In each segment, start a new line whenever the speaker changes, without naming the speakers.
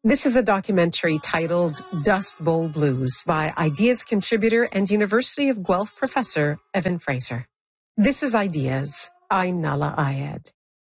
This is a documentary titled Dust Bowl Blues by Ideas contributor and University of Guelph professor Evan Fraser. This is Ideas. I'm Nala Ayed.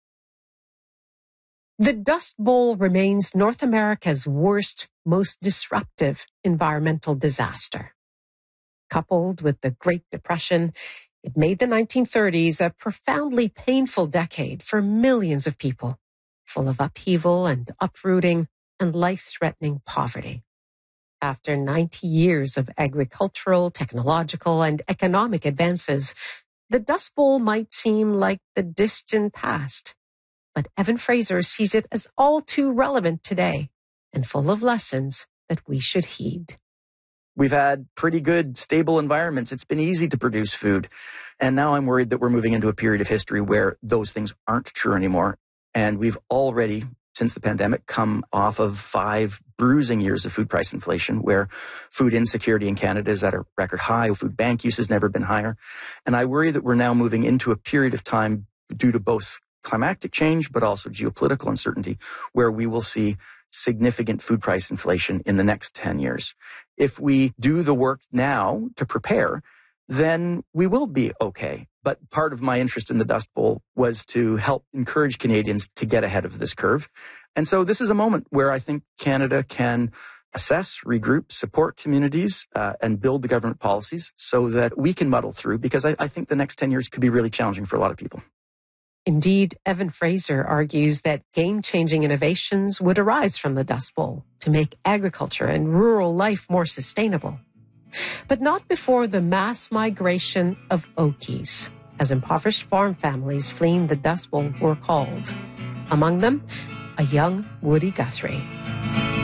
The Dust Bowl remains North America's worst, most disruptive environmental disaster. Coupled with the Great Depression, it made the 1930s a profoundly painful decade for millions of people, full of upheaval and uprooting and life-threatening poverty. After 90 years of agricultural, technological, and economic advances, the Dust Bowl might seem like the distant past. But Evan Fraser sees it as all too relevant today and full of lessons that we should heed.
We've had pretty good, stable environments. It's been easy to produce food. And now I'm worried that we're moving into a period of history where those things aren't true anymore. And we've already, since the pandemic, come off of 5 bruising years of food price inflation, where food insecurity in Canada is at a record high. Food bank use has never been higher. And I worry that we're now moving into a period of time due to both climatic change, but also geopolitical uncertainty, where we will see significant food price inflation in the next 10 years. If we do the work now to prepare, then we will be okay. But part of my interest in the Dust Bowl was to help encourage Canadians to get ahead of this curve. And so this is a moment where I think Canada can assess, regroup, support communities, and build the government policies so that we can muddle through, because I think the next 10 years could be really challenging for a lot of people.
Indeed, Evan Fraser argues that game-changing innovations would arise from the Dust Bowl to make agriculture and rural life more sustainable. But not before the mass migration of Okies, as impoverished farm families fleeing the Dust Bowl were called. Among them, a young Woody Guthrie.